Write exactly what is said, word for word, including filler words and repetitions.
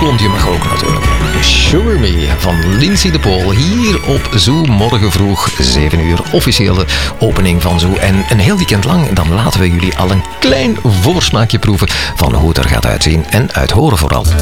klontje mag ook natuurlijk. Sugar Me van Lindsay de Pool hier op Zoo. Morgen vroeg, zeven uur, officiële opening van Zoo. En een heel weekend lang, dan laten we jullie al een klein voorsmaakje proeven van hoe het er gaat uitzien en uithoren vooral.